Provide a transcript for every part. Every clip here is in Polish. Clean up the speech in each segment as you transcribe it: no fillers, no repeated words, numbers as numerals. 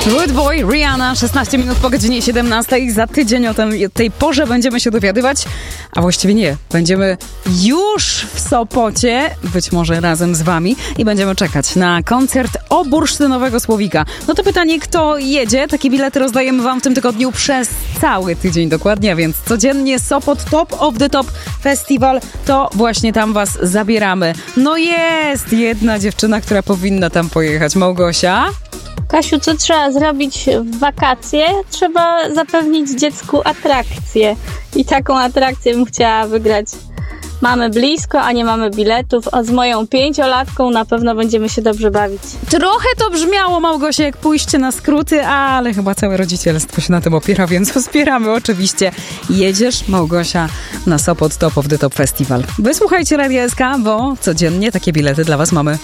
Woodboy, Rihanna, 16 minut po godzinie 17. Za tydzień o tej porze będziemy się dowiadywać, a właściwie nie. Będziemy już w Sopocie, być może razem z wami, i będziemy czekać na koncert Bursztynowego Słowika. No to pytanie, kto jedzie? Takie bilety rozdajemy wam w tym tygodniu przez cały tydzień dokładnie, a więc codziennie Sopot Top of the Top Festival, to właśnie tam was zabieramy. No jest jedna dziewczyna, która powinna tam pojechać. Małgosia? Kasiu, co trzeba zrobić w wakacje? Trzeba zapewnić dziecku atrakcję. I taką atrakcję bym chciała wygrać. Mamy blisko, a nie mamy biletów. A z moją 5-latką na pewno będziemy się dobrze bawić. Trochę to brzmiało, Małgosia, jak pójście na skróty, ale chyba całe rodzicielstwo się na tym opiera, więc wspieramy oczywiście. Jedziesz, Małgosia, na Sopot Top of the Top Festival. Wysłuchajcie Radia SK, bo codziennie takie bilety dla was mamy.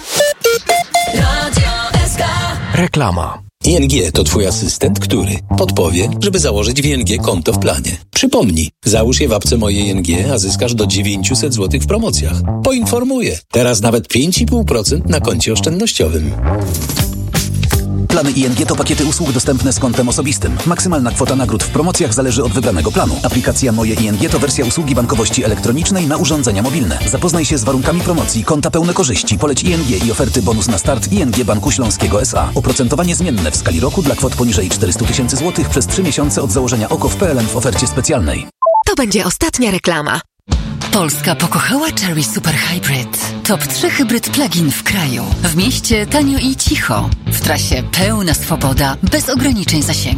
Reklama. ING to twój asystent, który podpowie, żeby założyć w ING konto w planie. Przypomnij, załóż je w apce Moje ING, a zyskasz do 900 zł w promocjach. Poinformuję, teraz nawet 5,5% na koncie oszczędnościowym. Plany ING to pakiety usług dostępne z kontem osobistym. Maksymalna kwota nagród w promocjach zależy od wybranego planu. Aplikacja Moje ING to wersja usługi bankowości elektronicznej na urządzenia mobilne. Zapoznaj się z warunkami promocji, konta pełne korzyści, poleć ING i oferty bonus na start ING Banku Śląskiego S.A. Oprocentowanie zmienne w skali roku dla kwot poniżej 400 000 zł przez 3 miesiące od założenia OKO w PLN w ofercie specjalnej. To będzie ostatnia reklama. Polska pokochała Chery Super Hybrid. Top 3 hybryd plug-in w kraju. W mieście tanio i cicho. W trasie pełna swoboda, bez ograniczeń zasięgu.